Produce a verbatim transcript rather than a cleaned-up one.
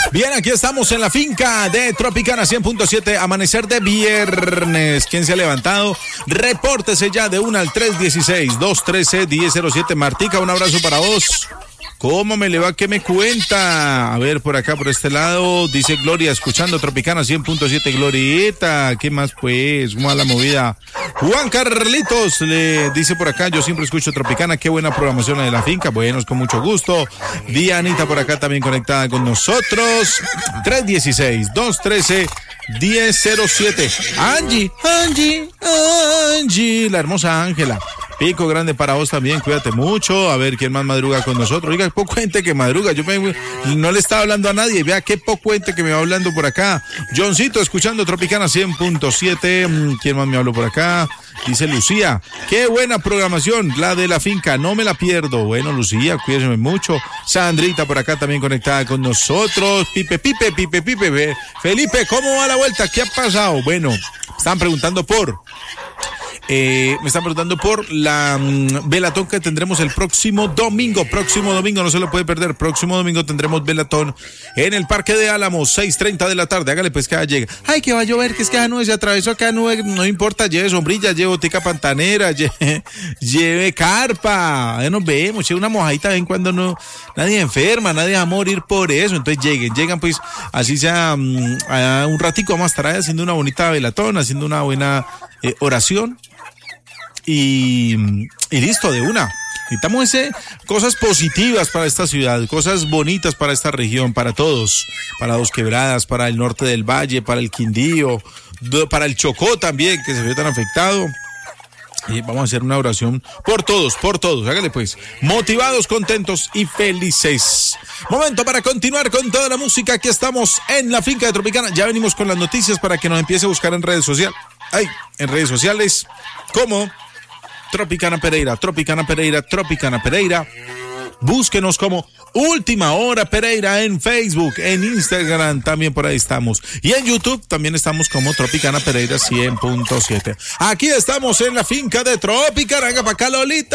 Bien, aquí estamos en la finca de Tropicana cien punto siete, amanecer de viernes. ¿Quién se ha levantado? Repórtese ya de una al tres uno seis, dos uno tres, uno cero cero siete. Martica, un abrazo para vos. ¿Cómo me le va? ¿Qué me cuenta? A ver, por acá, por este lado, dice Gloria, escuchando Tropicana cien punto siete. Glorieta, ¿qué más pues? ¿Cómo va la movida? Juan Carlitos le dice por acá, yo siempre escucho Tropicana, qué buena programación la de la finca. Bueno, es con mucho gusto. Dianita por acá también conectada con nosotros. tres uno seis, dos uno tres, uno cero cero siete. Angie, Angie, Angie, la hermosa Ángela. Pico grande para vos también, cuídate mucho. A ver quién más madruga con nosotros. Oiga, poco gente que madruga. Yo me, no le estaba hablando a nadie. Vea qué poco gente que me va hablando por acá. Johncito, escuchando Tropicana cien punto siete. ¿Quién más me habló por acá? Dice Lucía, qué buena programación, la de la finca, no me la pierdo. Bueno, Lucía, cuídese mucho. Sandrita por acá también conectada con nosotros. Pipe, Pipe, Pipe, Pipe. Felipe, ¿cómo va la vuelta? ¿Qué ha pasado? Bueno, están preguntando por... Eh, me están preguntando por la um, velatón que tendremos el próximo domingo. Próximo domingo, no se lo puede perder. Próximo domingo tendremos velatón en el Parque de Álamos, seis treinta de la tarde. Hágale pues que llega. Ay, que va a llover, que es que la nube se atravesó acá, nube, no importa, lleve sombrilla, lleve botica pantanera, lleve, lleve carpa. Ya nos vemos, lleve una mojadita, ven cuando no, nadie enferma, nadie va a morir por eso. Entonces lleguen, llegan pues, así sea um, a un ratico vamos a estar ahí haciendo una bonita velatón, haciendo una buena eh, oración. Y, y listo, de una. Necesitamos ese, cosas positivas para esta ciudad, cosas bonitas para esta región, para todos, para Dos Quebradas, para el norte del Valle, para el Quindío, para el Chocó también, que se ve tan afectado. Y vamos a hacer una oración por todos, por todos, hágale pues, motivados, contentos y felices. Momento para continuar con toda la música, aquí estamos en la finca de Tropicana, ya venimos con las noticias para que nos empiece a buscar en redes sociales, ay, en redes sociales, como Tropicana Pereira, Tropicana Pereira, Tropicana Pereira. Búsquenos como Última Hora Pereira en Facebook, en Instagram, también por ahí estamos. Y en YouTube también estamos como Tropicana Pereira cien punto siete. Aquí estamos en la finca de Tropicana, venga para acá, Lolita.